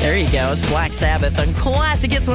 There you go. It's Black Sabbath on Classic Hits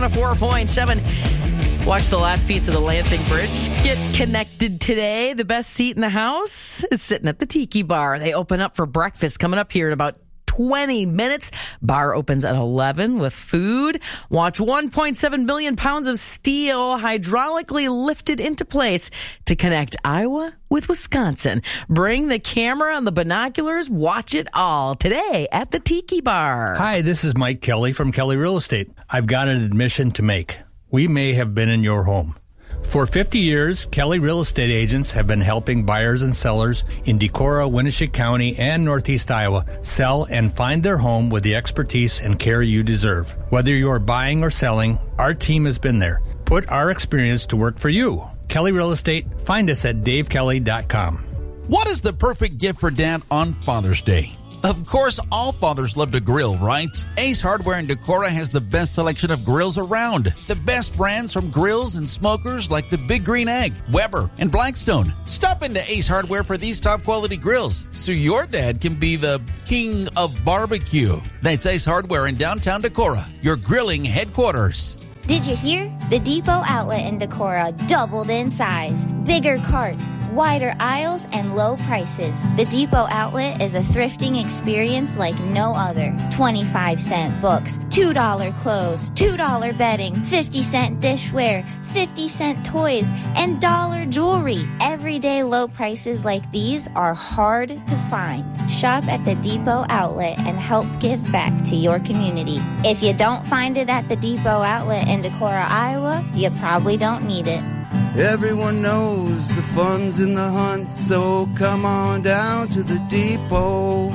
104.7. Watch the last piece of the Lansing Bridge get connected today. The best seat in the house is sitting at the Tiki Bar. They open up for breakfast coming up here in about 20 minutes. Bar opens at 11 with food. Watch 1.7 million pounds of steel hydraulically lifted into place to connect Iowa with Wisconsin. Bring the camera and the binoculars. Watch it all today at the Tiki Bar. Hi, this is Mike Kelly from Kelly Real Estate. I've got an admission to make. We may have been in your home. For 50 years, Kelly Real Estate agents have been helping buyers and sellers in Decorah, Winneshiek County, and Northeast Iowa sell and find their home with the expertise and care you deserve. Whether you're buying or selling, our team has been there. Put our experience to work for you. Kelly Real Estate, find us at davekelly.com. What is the perfect gift for Dad on Father's Day? Of course, all fathers love to grill, right? Ace Hardware in Decorah has the best selection of grills around. The best brands from grills and smokers like the Big Green Egg, Weber, and Blackstone. Stop into Ace Hardware for these top quality grills so your dad can be the king of barbecue. That's Ace Hardware in downtown Decorah, your grilling headquarters. Did you hear? The Depot outlet in Decorah doubled in size. Bigger carts, wider aisles, and low prices. The Depot outlet is a thrifting experience like no other. 25-cent books, $2 clothes, $2 bedding, 50-cent dishware, 50-cent toys, and dollar jewelry. Everyday low prices like these are hard to find. Shop at the Depot outlet and help give back to your community. If you don't find it at the Depot outlet in Decorah, Iowa, you probably don't need it. Everyone knows the fun's in the hunt, so come on down to the Depot.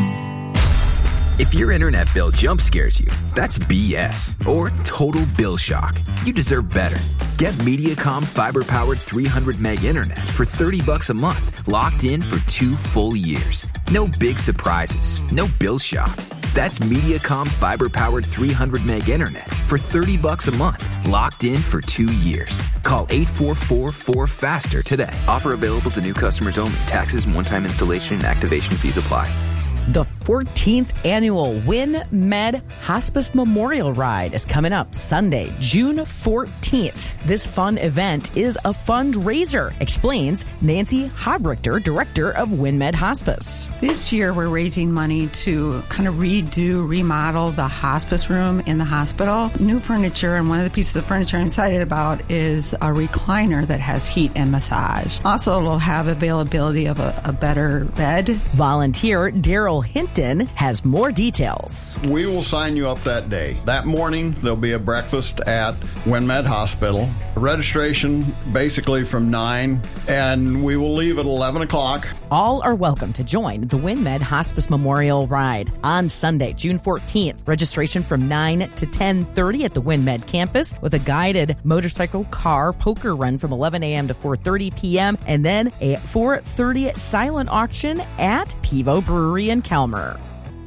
If your internet bill jump scares you, that's BS or total bill shock. You deserve better. Get Mediacom fiber-powered 300 meg internet for $30 a month, locked in for 2 full years. No big surprises, no bill shock. That's Mediacom fiber-powered 300 meg internet for $30 a month, locked in for 2 years. Call 844-4FASTER today. Offer available to new customers only. Taxes and one-time installation and activation fees apply. The 14th annual WinMed Hospice Memorial Ride is coming up Sunday, June 14th. This fun event is a fundraiser, explains Nancy Hobrichter, director of WinMed Hospice. This year we're raising money to kind of remodel the hospice room in the hospital. New furniture, and one of the pieces of furniture I'm excited about is a recliner that has heat and massage. Also, it'll have availability of a better bed. Volunteer Daryl Hinton has more details. We will sign you up that day. That morning, there'll be a breakfast at WinMed Hospital. Registration basically from 9, and we will leave at 11 o'clock. All are welcome to join the WinMed Hospice Memorial Ride on Sunday, June 14th. Registration from 9 to 10:30 at the WinMed campus with a guided motorcycle car poker run from 11 a.m. to 4:30 p.m. and then a 4:30 silent auction at Pivo Brewery in Calmer.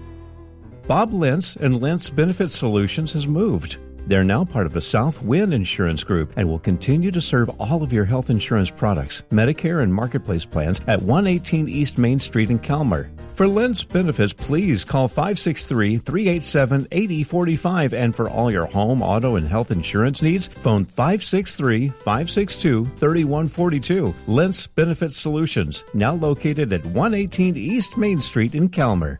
Bob Lentz and Lentz Benefit Solutions has moved. They're now part of the South Wind Insurance Group and will continue to serve all of your health insurance products, Medicare and Marketplace plans at 118 East Main Street in Calmer. For Lentz Benefits, please call 563-387-8045. And for all your home, auto, and health insurance needs, phone 563-562-3142. Lentz Benefit Solutions, now located at 118 East Main Street in Calmer.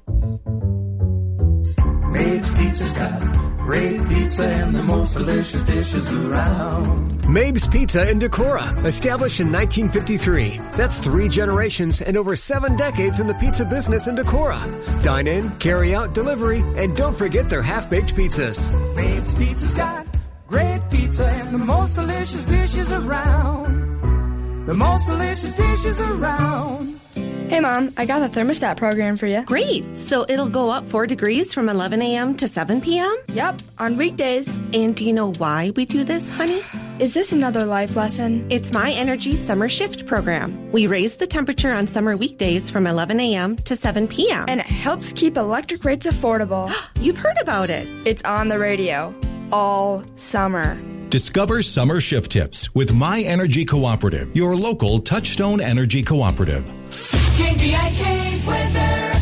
Maeve's Pizza's got great pizza and the most delicious dishes around. Maeve's Pizza in Decorah, established in 1953. That's 3 generations and over 7 decades in the pizza business in Decorah. Dine in, carry out, delivery, and don't forget their half-baked pizzas. Maeve's Pizza's got great pizza and the most delicious dishes around. The most delicious dishes around. Hey, Mom, I got the thermostat program for you. Great. So it'll go up 4 degrees from 11 a.m. to 7 p.m.? Yep, on weekdays. And do you know why we do this, honey? Is this another life lesson? It's My Energy Summer Shift program. We raise the temperature on summer weekdays from 11 a.m. to 7 p.m. And it helps keep electric rates affordable. You've heard about it. It's on the radio all summer. Discover summer shift tips with My Energy Cooperative, your local Touchstone Energy Cooperative. KVIK weather.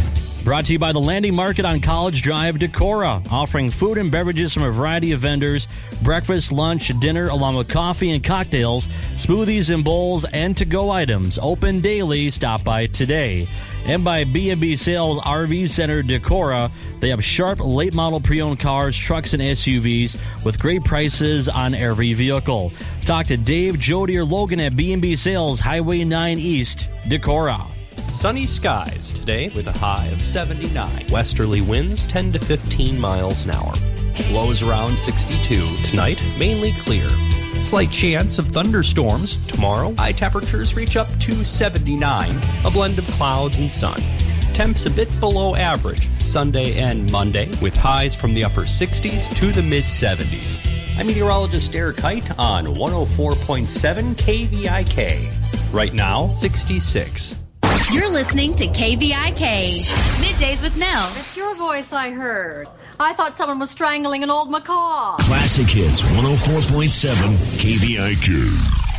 Brought to you by the Landing Market on College Drive, Decorah, offering food and beverages from a variety of vendors, breakfast, lunch, dinner, along with coffee and cocktails, smoothies and bowls, and to-go items. Open daily. Stop by today. And by B&B Sales RV Center, Decorah. They have sharp, late-model pre-owned cars, trucks, and SUVs with great prices on every vehicle. Talk to Dave, Jody, or Logan at B&B Sales, Highway 9 East, Decorah. Sunny skies today with a high of 79. Westerly winds 10 to 15 miles an hour. Lows around 62. Tonight, mainly clear. Slight chance of thunderstorms. Tomorrow, high temperatures reach up to 79. A blend of clouds and sun. Temps a bit below average Sunday and Monday with highs from the upper 60s to the mid-70s. I'm meteorologist Eric Height on 104.7 KVIK. Right now, 66. You're listening to KVIK. Middays with Nell. It's your voice I heard. I thought someone was strangling an old macaw. Classic Hits 104.7 KVIK.